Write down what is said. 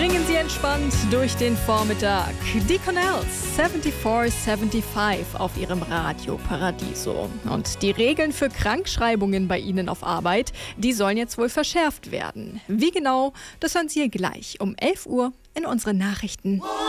Bringen Sie entspannt durch den Vormittag. Die Cornells 7475 auf Ihrem Radio Paradiso. Und die Regeln für Krankschreibungen bei Ihnen auf Arbeit, die sollen jetzt wohl verschärft werden. Wie genau, das hören Sie gleich um 11 Uhr in unseren Nachrichten.